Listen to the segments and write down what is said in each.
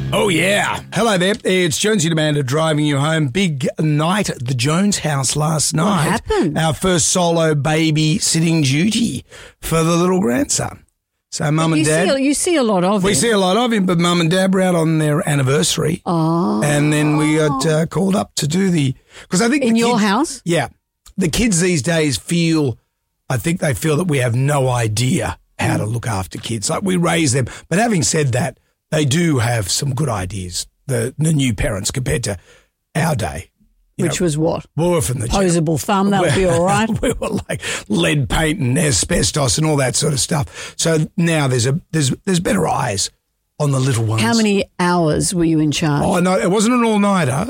Oh, yeah. Hello there. It's Jonesy and Amanda driving you home. Big night at the Jones house last night. What happened? Our first solo baby sitting duty for the little grandson. So Mum and Dad. You see a lot of him. We see a lot of him, but Mum and Dad were out on their anniversary. Oh. And then we got called up to do because I think In your house? Yeah. The kids these days I think they feel that we have no idea how to look after kids. Like we raise them. But having said that, they do have some good ideas, the new parents, compared to our day. Which was what? We were from the Posable thumb, that would be all right. We were like lead paint and asbestos and all that sort of stuff. So now there's better eyes on the little ones. How many hours were you in charge? Oh no, it wasn't an all-nighter.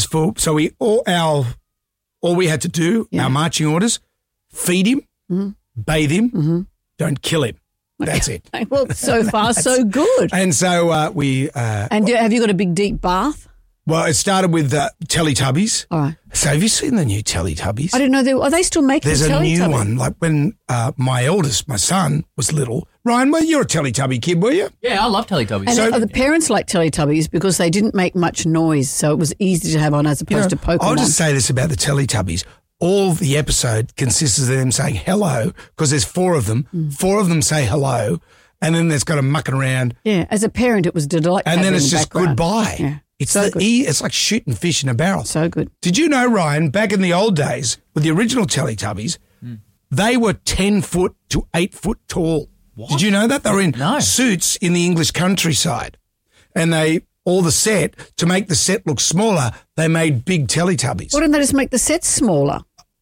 All we had to do, our marching orders, feed him, bathe him, don't kill him. That's it. Well, so far so good. And so we. And have you got a big deep bath? Well, it started with Teletubbies. All right. So have you seen the new Teletubbies? I didn't know. Are they still making There's Teletubbies? a new one. Like when my son, was little. Ryan, well, you're a Teletubby kid, were you? Yeah, I love Teletubbies. And the parents like Teletubbies because they didn't make much noise, so it was easy to have on as opposed to Pokemon. I'll just say this about the Teletubbies. All the episode consists of them saying hello because there's 4 of them. 4 of them say hello, and then there's got them mucking around. Yeah, as a parent, it was delightful. And then it's just background. goodbye. Yeah. It's so good. It's like shooting fish in a barrel. So good. Did you know, Ryan, back in the old days with the original Teletubbies, they were 10 foot to 8 foot tall. What? Did you know that? They were in suits in the English countryside. And to make the set look smaller, they made big Teletubbies. Why didn't they just make the sets smaller?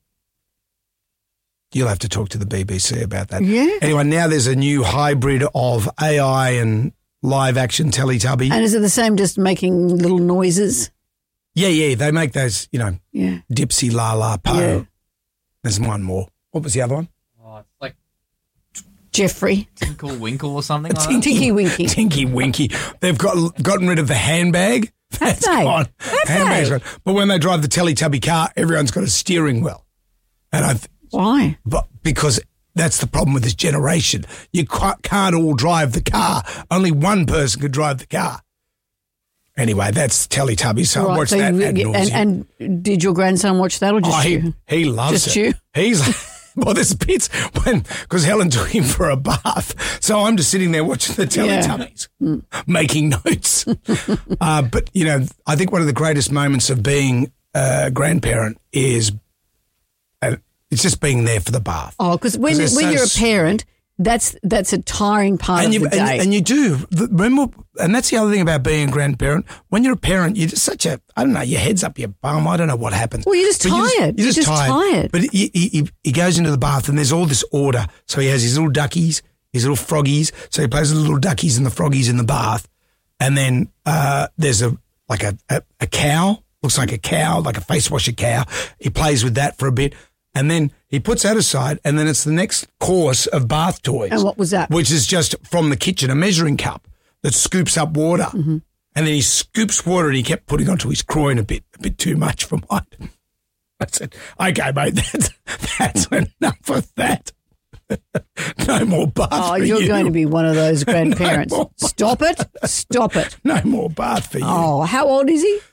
You'll have to talk to the BBC about that. Yeah. Anyway, now there's a new hybrid of AI and live action Teletubby. And is it the same, just making little noises? Yeah. They make those, Dipsy, La La, Po. Yeah. There's one more. What was the other one? Oh, it's like Jeffrey. Tinkle Winkle or something like that. Tinky Winky. Tinky Winky. They've gotten rid of the handbag. That's gone. Handbag's gone. But when they drive the Teletubby car, everyone's got a steering wheel. And Why? But because that's the problem with this generation. You can't all drive the car. Only one person could drive the car. Anyway, that's Teletubbies, so I watched that ad nauseam. And did your grandson watch that or just you? He loves just it. Just you? Well, there's bits because Helen took him for a bath. So I'm just sitting there watching the Teletubbies, making notes. But, I think one of the greatest moments of being a grandparent is it's just being there for the bath. Oh, because when you're a parent, that's a tiring part of the day. And you do. Remember, and that's the other thing about being a grandparent. When you're a parent, you're just your head's up your bum. I don't know what happens. Well, you're just tired. You're just tired. But he goes into the bath and there's all this order. So he has his little duckies, his little froggies. So he plays with the little duckies and the froggies in the bath. And then there's a cow, looks like a cow, like a face washer cow. He plays with that for a bit. And then he puts that aside, and then it's the next course of bath toys. And what was that? Which is just from the kitchen, a measuring cup that scoops up water. Mm-hmm. And then he scoops water, and he kept putting onto his groin a bit too much for mine. I said, okay, mate, that's enough of that. No more bath for you. Oh, you're going to be one of those grandparents. Stop it. No more bath for you. Oh, how old is he?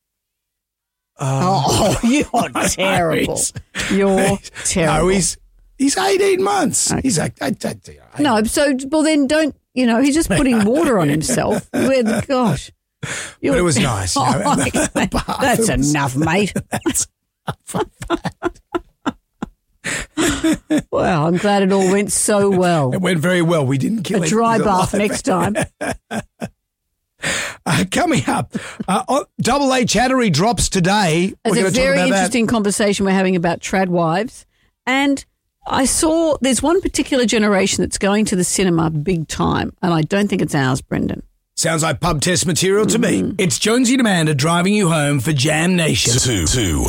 You're terrible. You're terrible. No, he's 18 months. Okay. He's like, no, then don't, he's just putting water on himself. Gosh. But it was nice. That's enough, mate. That's enough. Well, I'm glad it all went so well. It went very well. We didn't kill a dry bath next time. Coming up, Double A Chattery drops today. It's a very interesting conversation we're having about trad wives. And I saw there's one particular generation that's going to the cinema big time, and I don't think it's ours, Brendan. Sounds like pub test material to me. It's Jonesy and Amanda driving you home for Jam Nation. 2